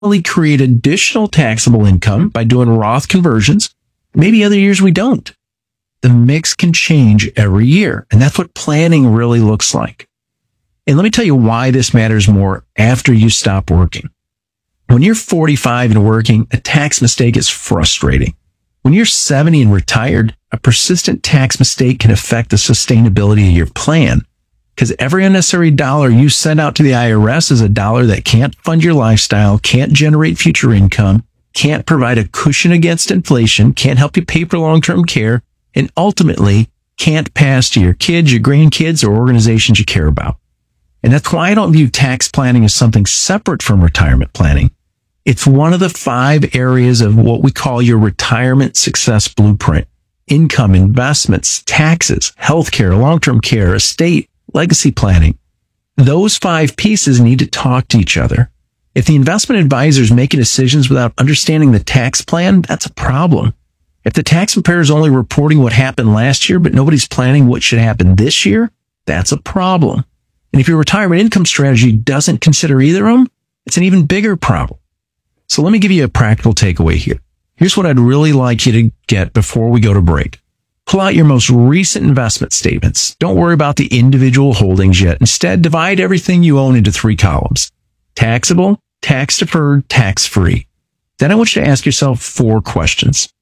We create additional taxable income by doing Roth conversions. Maybe other years we don't. The mix can change every year, and that's what planning really looks like. And let me tell you why this matters more after you stop working. When you're 45 and working, a tax mistake is frustrating. When you're 70 and retired, a persistent tax mistake can affect the sustainability of your plan, because every unnecessary dollar you send out to the IRS is a dollar that can't fund your lifestyle, can't generate future income, can't provide a cushion against inflation, can't help you pay for long-term care, and ultimately can't pass to your kids, your grandkids, or organizations you care about. And that's why I don't view tax planning as something separate from retirement planning. It's one of the 5 areas of what we call your retirement success blueprint: income, investments, taxes, healthcare, long-term care, estate, legacy planning. Those 5 pieces need to talk to each other. If the investment advisor is making decisions without understanding the tax plan, that's a problem. If the tax preparer is only reporting what happened last year, but nobody's planning what should happen this year, that's a problem. And if your retirement income strategy doesn't consider either of them, it's an even bigger problem. So let me give you a practical takeaway here. Here's what I'd really like you to get before we go to break. Pull out your most recent investment statements. Don't worry about the individual holdings yet. Instead, divide everything you own into 3 columns: taxable, tax-deferred, tax-free. Then I want you to ask yourself 4 questions.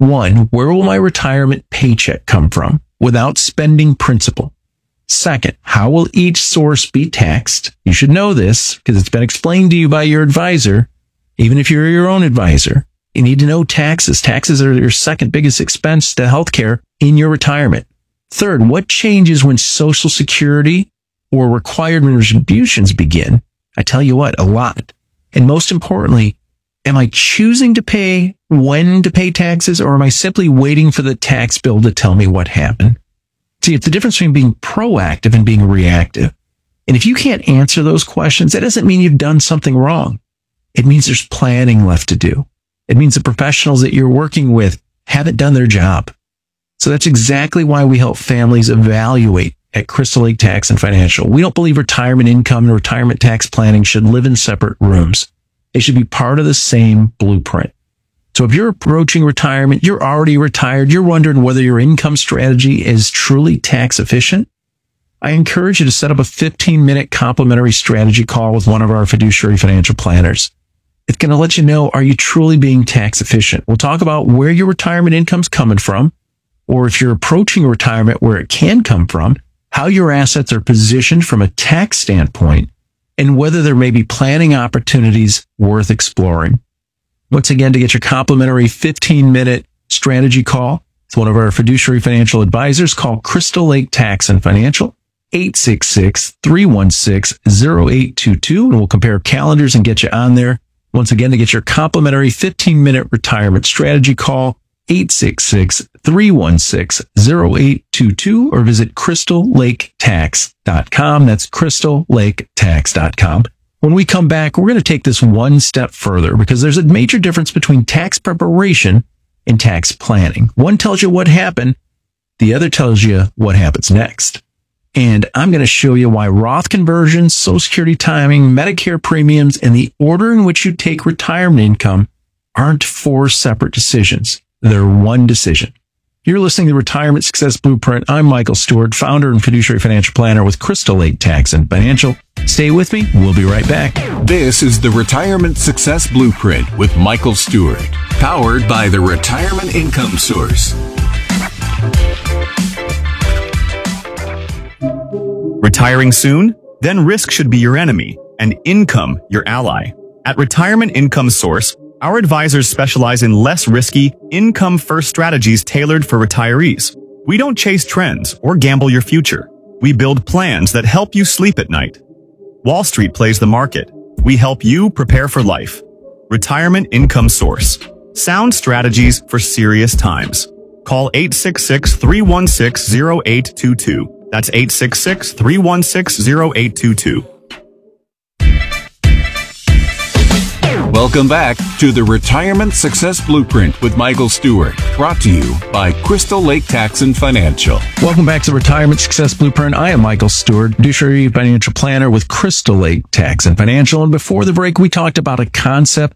1, where will my retirement paycheck come from without spending principal? 2nd, how will each source be taxed? You should know this because it's been explained to you by your advisor. Even if you're your own advisor, you need to know taxes. Taxes are your second biggest expense to healthcare in your retirement. 3rd, what changes when Social Security or required contributions begin? I tell you what, a lot. And most importantly, am I choosing to pay when to pay taxes, or am I simply waiting for the tax bill to tell me what happened? See, it's the difference between being proactive and being reactive. And if you can't answer those questions, that doesn't mean you've done something wrong. It means there's planning left to do. It means the professionals that you're working with haven't done their job. So that's exactly why we help families evaluate at Crystal Lake Tax and Financial. We don't believe retirement income and retirement tax planning should live in separate rooms. They should be part of the same blueprint. So if you're approaching retirement, you're already retired, you're wondering whether your income strategy is truly tax efficient, I encourage you to set up a 15-minute complimentary strategy call with one of our fiduciary financial planners. It's going to let you know, are you truly being tax efficient? We'll talk about where your retirement income's coming from, or if you're approaching retirement, where it can come from, how your assets are positioned from a tax standpoint, and whether there may be planning opportunities worth exploring. Once again, to get your complimentary 15-minute strategy call with one of our fiduciary financial advisors, call Crystal Lake Tax and Financial, 866-316-0822, and we'll compare calendars and get you on there. Once again, to get your complimentary 15-minute retirement strategy call, 866-316-0822, or visit crystallaketax.com. That's crystallaketax.com. When we come back, we're going to take this one step further because there's a major difference between tax preparation and tax planning. One tells you what happened. The other tells you what happens next. And I'm going to show you why Roth conversions, Social Security timing, Medicare premiums, and the order in which you take retirement income aren't 4 separate decisions. They're one decision. You're listening to Retirement Success Blueprint. I'm Michael Stewart, founder and fiduciary financial planner with Crystal Lake Tax and Financial. Stay with me. We'll be right back. This is the Retirement Success Blueprint with Michael Stewart, powered by the Retirement Income Source. Retiring soon? Then risk should be your enemy and income your ally. At Retirement Income Source, our advisors specialize in less risky, income-first strategies tailored for retirees. We don't chase trends or gamble your future. We build plans that help you sleep at night. Wall Street plays the market. We help you prepare for life. Retirement Income Source. Sound strategies for serious times. Call 866-316-0822. That's 866-316-0822. Welcome back to the Retirement Success Blueprint with Michael Stewart, brought to you by Crystal Lake Tax and Financial. Welcome back to the Retirement Success Blueprint. I am Michael Stewart, fiduciary financial planner with Crystal Lake Tax and Financial. And before the break, we talked about a concept